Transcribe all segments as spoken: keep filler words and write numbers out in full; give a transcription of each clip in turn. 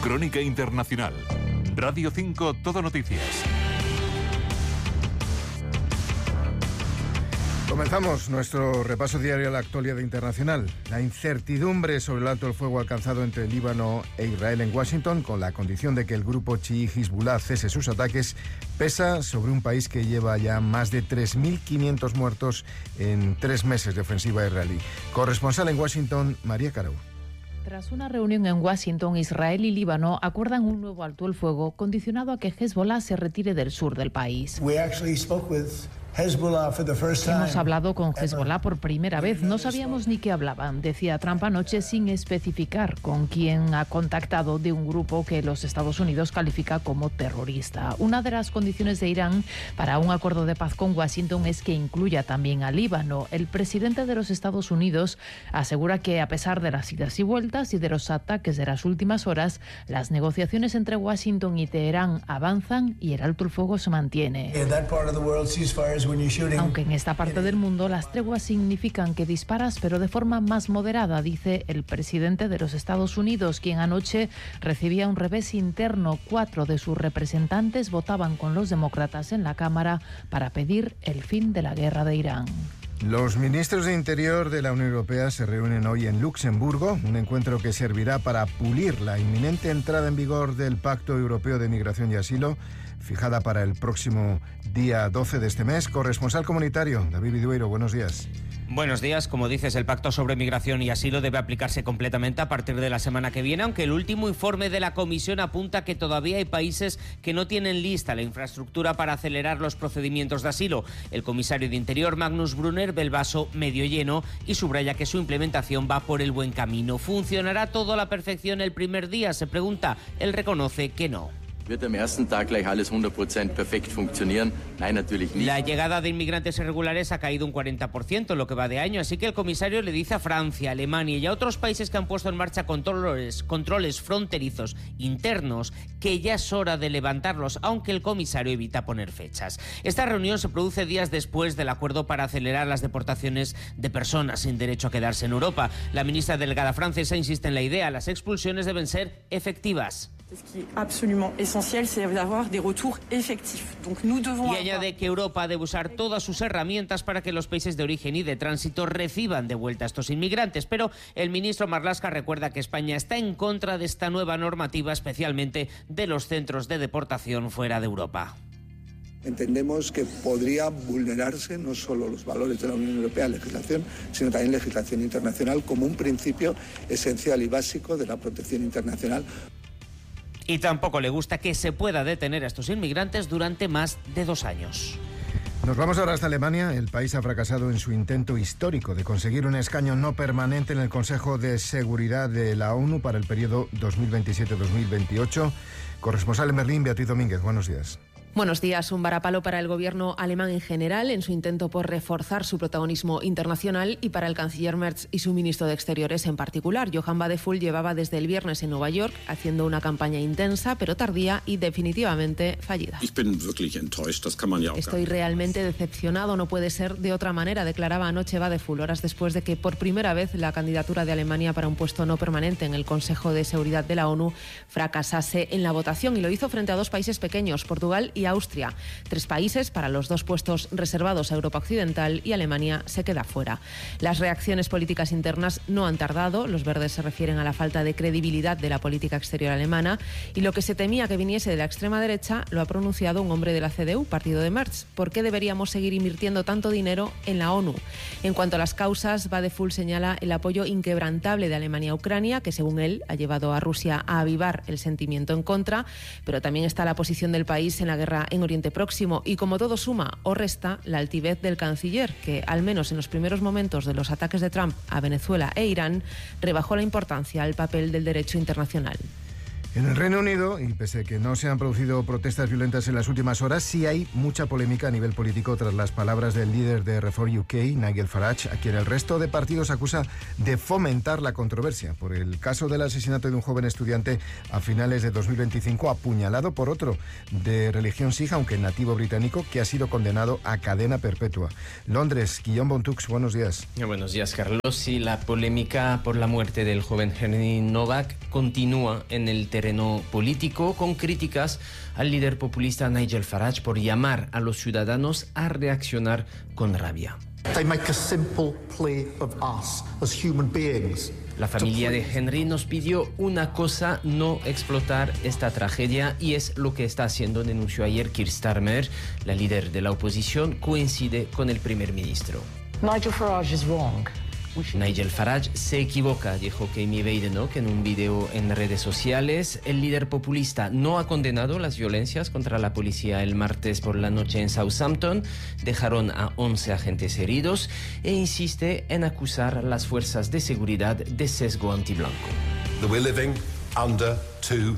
Crónica Internacional. Radio cinco, Todo Noticias. Comenzamos nuestro repaso diario a la actualidad internacional. La incertidumbre sobre el alto el fuego alcanzado entre Líbano e Israel en Washington, con la condición de que el grupo chií Hezbollah cese sus ataques, pesa sobre un país que lleva ya más de tres mil quinientos muertos en tres meses de ofensiva israelí. Corresponsal en Washington, María Carau. Tras una reunión en Washington, Israel y Líbano acuerdan un nuevo alto el fuego condicionado a que Hezbollah se retire del sur del país. We actually spoke with Hezbollah for the first time. Hemos hablado con Hezbollah por primera vez. No sabíamos ni qué hablaban, decía Trump anoche, sin especificar con quién ha contactado de un grupo que los Estados Unidos califica como terrorista. Una de las condiciones de Irán para un acuerdo de paz con Washington es que incluya también a Líbano. El presidente de los Estados Unidos asegura que, a pesar de las idas y vueltas y de los ataques de las últimas horas, las negociaciones entre Washington y Teherán avanzan y el alto el fuego se mantiene. Aunque en esta parte del mundo las treguas significan que disparas, pero de forma más moderada, dice el presidente de los Estados Unidos, quien anoche recibía un revés interno. Cuatro de sus representantes votaban con los demócratas en la Cámara para pedir el fin de la guerra de Irán. Los ministros de Interior de la Unión Europea se reúnen hoy en Luxemburgo, un encuentro que servirá para pulir la inminente entrada en vigor del Pacto Europeo de Migración y Asilo, fijada para el próximo día doce de este mes. Corresponsal comunitario, David Vidueiro, buenos días. Buenos días. Como dices, el Pacto sobre Migración y Asilo debe aplicarse completamente a partir de la semana que viene, aunque el último informe de la Comisión apunta que todavía hay países que no tienen lista la infraestructura para acelerar los procedimientos de asilo. El comisario de Interior, Magnus Brunner, ve el vaso medio lleno y subraya que su implementación va por el buen camino. ¿Funcionará todo a la perfección el primer día? Se pregunta. Él reconoce que no. ¿Wird am ersten Tag gleich alles hundert Prozent perfekt funktionieren? Nein, natürlich nicht. La llegada de inmigrantes irregulares ha caído un cuarenta por ciento en lo que va de año, así que el comisario le dice a Francia, Alemania y a otros países que han puesto en marcha controles, controles fronterizos internos que ya es hora de levantarlos, aunque el comisario evita poner fechas. Esta reunión se produce días después del acuerdo para acelerar las deportaciones de personas sin derecho a quedarse en Europa. La ministra delegada francesa insiste en la idea, las expulsiones deben ser efectivas. Y añade que Europa debe usar todas sus herramientas para que los países de origen y de tránsito reciban de vuelta a estos inmigrantes. Pero el ministro Marlaska recuerda que España está en contra de esta nueva normativa, especialmente de los centros de deportación fuera de Europa. Entendemos que podría vulnerarse no solo los valores de la Unión Europea, legislación, sino también legislación internacional como un principio esencial y básico de la protección internacional. Y tampoco le gusta que se pueda detener a estos inmigrantes durante más de dos años. Nos vamos ahora hasta Alemania. El país ha fracasado en su intento histórico de conseguir un escaño no permanente en el Consejo de Seguridad de la ONU para el periodo dos mil veintisiete dos mil veintiocho. Corresponsal en Berlín, Beatriz Domínguez. Buenos días. Buenos días. Un varapalo para el gobierno alemán en general en su intento por reforzar su protagonismo internacional y para el canciller Merz y su ministro de Exteriores en particular. Johann Wadephul llevaba desde el viernes en Nueva York haciendo una campaña intensa pero tardía y definitivamente fallida. Estoy realmente decepcionado, no puede ser de otra manera, declaraba anoche Wadephul, horas después de que por primera vez la candidatura de Alemania para un puesto no permanente en el Consejo de Seguridad de la ONU fracasase en la votación, y lo hizo frente a dos países pequeños, Portugal y y Austria. Tres países para los dos puestos reservados a Europa Occidental, y Alemania se queda fuera. Las reacciones políticas internas no han tardado. Los verdes se refieren a la falta de credibilidad de la política exterior alemana, y lo que se temía que viniese de la extrema derecha lo ha pronunciado un hombre de la C D U, partido de Merz. ¿Por qué deberíamos seguir invirtiendo tanto dinero en la ONU? En cuanto a las causas, Wadephul señala el apoyo inquebrantable de Alemania a Ucrania, que según él ha llevado a Rusia a avivar el sentimiento en contra, pero también está la posición del país en la guerra en Oriente Próximo, y como todo suma o resta, la altivez del canciller, que al menos en los primeros momentos de los ataques de Trump a Venezuela e Irán rebajó la importancia al papel del derecho internacional. En el Reino Unido, y pese a que no se han producido protestas violentas en las últimas horas, sí hay mucha polémica a nivel político tras las palabras del líder de Reform U K, Nigel Farage, a quien el resto de partidos acusa de fomentar la controversia por el caso del asesinato de un joven estudiante a finales de dos mil veinticinco, apuñalado por otro de religión sij, aunque nativo británico, que ha sido condenado a cadena perpetua. Londres, Guillaume Bontux, buenos días. Buenos días, Carlos. Sí, la polémica por la muerte del joven Henry Novak continúa en el terreno terreno político, con críticas al líder populista Nigel Farage por llamar a los ciudadanos a reaccionar con rabia. They make a simple plea of us as human beings. La familia de Henry nos pidió una cosa, no explotar esta tragedia, y es lo que está haciendo, denunció ayer Keir Starmer. La líder de la oposición coincide con el primer ministro. Nigel Farage is wrong. Nigel Farage se equivoca, dijo Amy Badenoch en un video en redes sociales. El líder populista no ha condenado las violencias contra la policía el martes por la noche en Southampton. Dejaron a once agentes heridos e insiste en acusar a las fuerzas de seguridad de sesgo antiblanco. We're living under two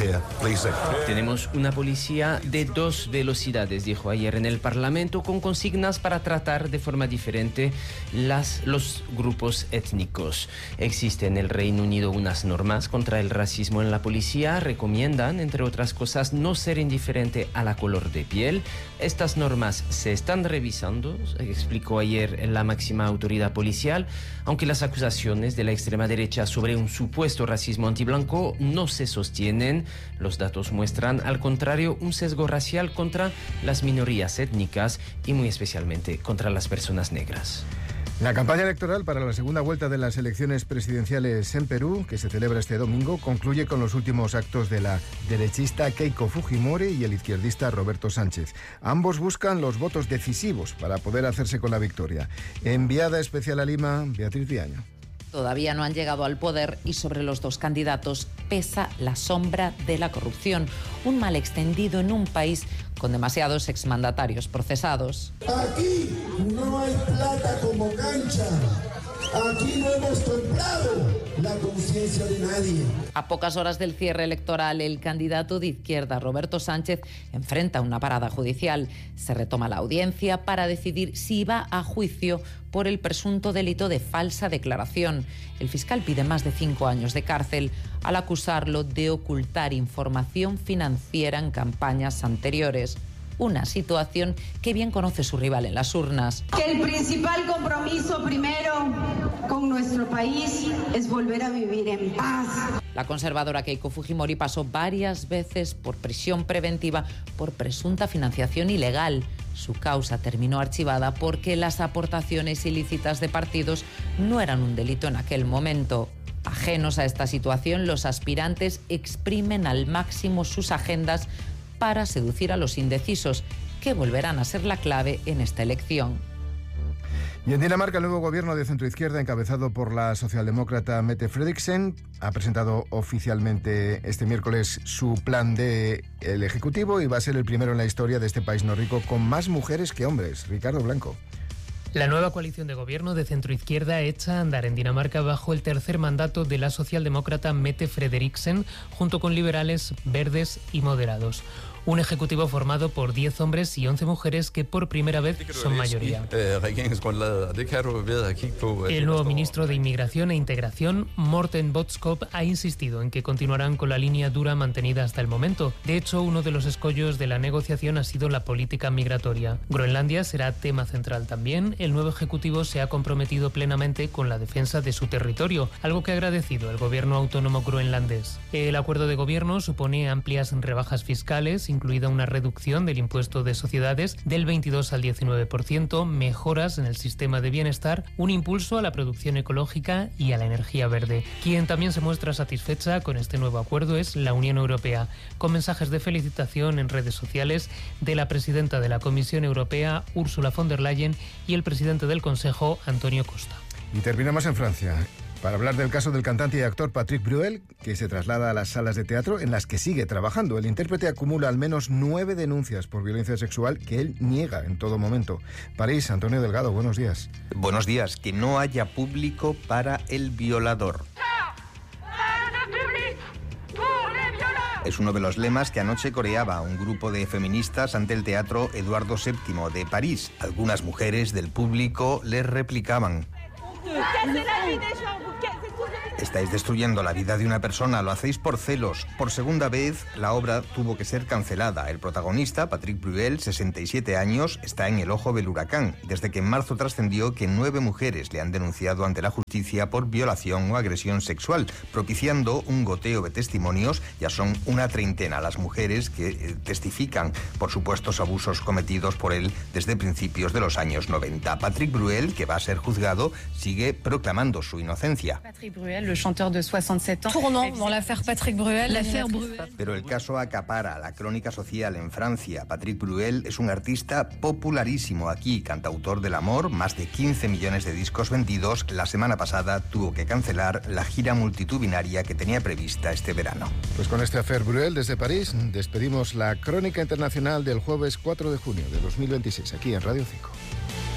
Tenemos una policía de dos velocidades, dijo ayer en el Parlamento, con consignas para tratar de forma diferente las, los grupos étnicos. Existen en el Reino Unido unas normas contra el racismo en la policía. Recomiendan, entre otras cosas, no ser indiferente a la color de piel. Estas normas se están revisando, explicó ayer la máxima autoridad policial, aunque las acusaciones de la extrema derecha sobre un supuesto racismo antiblanco no se sostienen. Los datos muestran, al contrario, un sesgo racial contra las minorías étnicas y muy especialmente contra las personas negras. La campaña electoral para la segunda vuelta de las elecciones presidenciales en Perú, que se celebra este domingo, concluye con los últimos actos de la derechista Keiko Fujimori y el izquierdista Roberto Sánchez. Ambos buscan los votos decisivos para poder hacerse con la victoria. Enviada especial a Lima, Beatriz Viaño. Todavía no han llegado al poder y sobre los dos candidatos pesa la sombra de la corrupción, un mal extendido en un país con demasiados exmandatarios procesados. Aquí no hay plata como cancha. Aquí no hemos templado la conciencia de nadie. A pocas horas del cierre electoral, el candidato de izquierda, Roberto Sánchez, enfrenta una parada judicial. Se retoma la audiencia para decidir si va a juicio por el presunto delito de falsa declaración. El fiscal pide más de cinco años de cárcel al acusarlo de ocultar información financiera en campañas anteriores. Una situación que bien conoce su rival en las urnas. Que el principal compromiso primero con nuestro país es volver a vivir en paz. La conservadora Keiko Fujimori pasó varias veces por prisión preventiva por presunta financiación ilegal. Su causa terminó archivada porque las aportaciones ilícitas de partidos no eran un delito en aquel momento. Ajenos a esta situación, los aspirantes exprimen al máximo sus agendas para seducir a los indecisos, que volverán a ser la clave en esta elección. Y en Dinamarca, el nuevo gobierno de centroizquierda, encabezado por la socialdemócrata Mette Frederiksen, ha presentado oficialmente este miércoles su plan de el Ejecutivo y va a ser el primero en la historia de este país nórdico con más mujeres que hombres. Ricardo Blanco. La nueva coalición de gobierno de centroizquierda echa a andar en Dinamarca bajo el tercer mandato de la socialdemócrata Mette Frederiksen, junto con liberales, verdes y moderados. Un ejecutivo formado por diez hombres y once mujeres que por primera vez son mayoría. El nuevo ministro de Inmigración e Integración, Morten Bødskov, ha insistido en que continuarán con la línea dura mantenida hasta el momento. De hecho, uno de los escollos de la negociación ha sido la política migratoria. Groenlandia será tema central también. El nuevo ejecutivo se ha comprometido plenamente con la defensa de su territorio, algo que ha agradecido el gobierno autónomo groenlandés. El acuerdo de gobierno supone amplias rebajas fiscales, incluida una reducción del impuesto de sociedades del veintidós al diecinueve por ciento, mejoras en el sistema de bienestar, un impulso a la producción ecológica y a la energía verde. Quien también se muestra satisfecha con este nuevo acuerdo es la Unión Europea, con mensajes de felicitación en redes sociales de la presidenta de la Comisión Europea, Ursula von der Leyen, y el presidente del Consejo, Antonio Costa. Y terminamos en Francia, para hablar del caso del cantante y actor Patrick Bruel, que se traslada a las salas de teatro en las que sigue trabajando. El intérprete acumula al menos nueve denuncias por violencia sexual que él niega en todo momento. París, Antonio Delgado, buenos días. Buenos días. Que no haya público para el violador. Es uno de los lemas que anoche coreaba un grupo de feministas ante el Teatro Eduardo séptimo de París. Algunas mujeres del público les replicaban. Estáis destruyendo la vida de una persona, lo hacéis por celos. Por segunda vez, la obra tuvo que ser cancelada. El protagonista, Patrick Bruel, sesenta y siete años, está en el ojo del huracán, desde que en marzo trascendió que nueve mujeres le han denunciado ante la justicia por violación o agresión sexual, propiciando un goteo de testimonios. Ya son una treintena las mujeres que eh, testifican por supuestos abusos cometidos por él desde principios de los años noventa. Patrick Bruel, que va a ser juzgado, sigue proclamando su inocencia. Patrick Bruel, el chanteur de soixante-sept ans. Tournant dans l'affaire Patrick Bruel. L'affaire Bruel. Pero el caso acapara la crónica social en Francia. Patrick Bruel es un artista popularísimo aquí, cantautor del amor, más de quince millones de discos vendidos. La semana pasada tuvo que cancelar la gira multitudinaria que tenía prevista este verano. Pues con este affaire Bruel desde París despedimos la crónica internacional del jueves cuatro de junio de dos mil veintiséis aquí en Radio cinco.